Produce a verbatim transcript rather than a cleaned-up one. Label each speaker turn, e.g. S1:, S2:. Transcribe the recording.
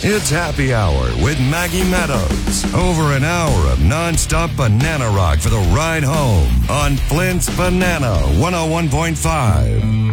S1: It's Happy Hour with Maggie Meadows. Over an hour of nonstop banana rock for the ride home on Flint's Banana one oh one point five.